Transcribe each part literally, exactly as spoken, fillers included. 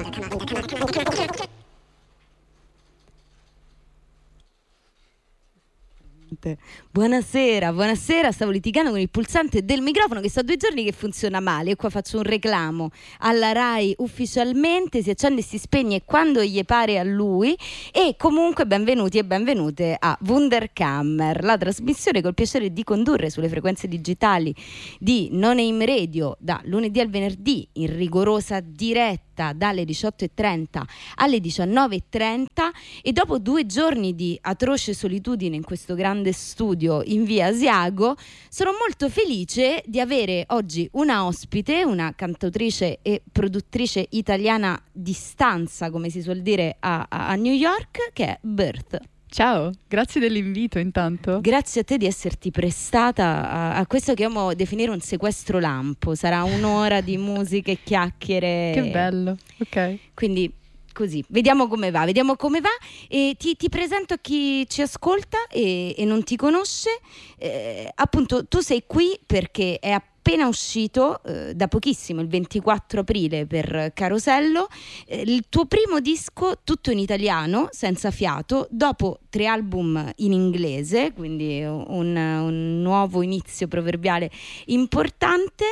Buonasera, buonasera, stavo litigando con il pulsante del microfono che so due giorni che funziona male e qua faccio un reclamo alla Rai ufficialmente, si accende e si spegne quando gli pare a lui. E comunque benvenuti e benvenute a Wunderkammer, la trasmissione che ho il piacere di condurre sulle frequenze digitali di No Name Radio da lunedì al venerdì in rigorosa diretta dalle diciotto e trenta alle diciannove e trenta, e dopo due giorni di atroce solitudine in questo grande studio in via Asiago sono molto felice di avere oggi una ospite, una cantautrice e produttrice italiana di stanza, come si suol dire a, a New York, che è Birth. Ciao, grazie dell'invito intanto. Grazie a te di esserti prestata a, a questo che amo definire un sequestro lampo. Sarà un'ora di musica e chiacchiere. Che bello, ok. Quindi così, vediamo come va, vediamo come va e ti, ti presento a chi ci ascolta e, e non ti conosce. Eh, appunto, tu sei qui perché è appena uscito eh, da pochissimo, il ventiquattro aprile per Carosello, eh, il tuo primo disco tutto in italiano, senza fiato, dopo tre album in inglese, quindi un, un nuovo inizio proverbiale importante,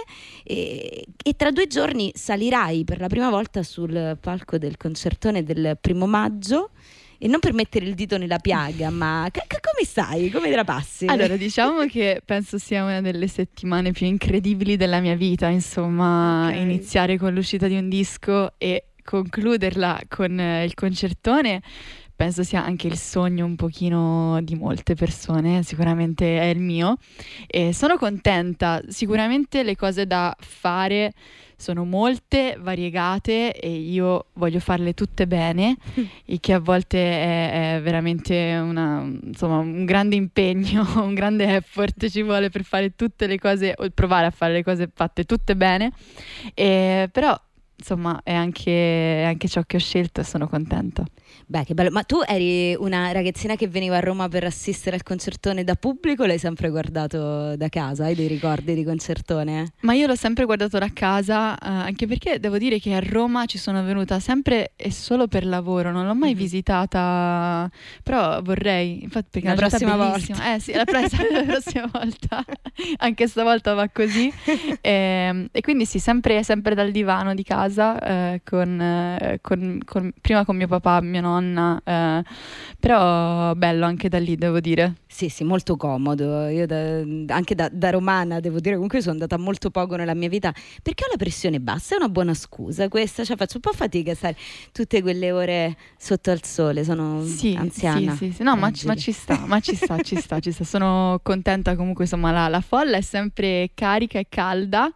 e, e tra due giorni salirai per la prima volta sul palco del concertone del primo maggio. E non per mettere il dito nella piaga, ma c- c- come stai? Come te la passi? Allora, diciamo che penso sia una delle settimane più incredibili della mia vita, insomma, okay. Iniziare con l'uscita di un disco e concluderla con eh, il concertone penso sia anche il sogno un pochino di molte persone, sicuramente è il mio e sono contenta. Sicuramente le cose da fare sono molte, variegate e io voglio farle tutte bene, il che a volte è, è veramente una, insomma, un grande impegno, un grande effort ci vuole per fare tutte le cose o provare a fare le cose fatte tutte bene, e, però insomma è anche, è anche ciò che ho scelto e sono contenta. Beh, che bello. Ma tu eri una ragazzina che veniva a Roma per assistere al concertone da pubblico o l'hai sempre guardato da casa? Hai dei ricordi di concertone? Ma io l'ho sempre guardato da casa, eh, anche perché devo dire che a Roma ci sono venuta sempre e solo per lavoro, non l'ho mai mm-hmm. visitata, però vorrei, infatti, perché la prossima volta. Eh sì, la, pre- la prossima volta, anche stavolta va così. E, e quindi sì, sempre, sempre dal divano di casa, eh, con, eh, con, con, prima con mio papà, mia nonna, eh, però bello anche da lì, devo dire. Sì, sì, molto comodo. Io da, anche da, da romana, devo dire, comunque sono andata molto poco nella mia vita perché ho la pressione bassa, è una buona scusa questa, cioè faccio un po' fatica a stare tutte quelle ore sotto al sole, sono sì, anziana. Sì, sì, sì. No, ma, ma ci sta, ma ci sta, ci sta, ci sta. Sono contenta comunque, insomma, la, la folla è sempre carica e calda,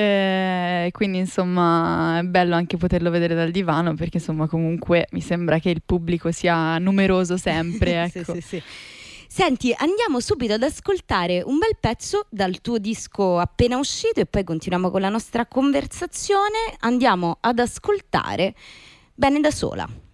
eh, quindi insomma è bello anche poterlo vedere dal divano perché insomma comunque mi sembra che il pubblico sia numeroso sempre, ecco. Sì, sì, sì. Senti, andiamo subito ad ascoltare un bel pezzo dal tuo disco appena uscito e poi continuiamo con la nostra conversazione. Andiamo ad ascoltare Bene da sola.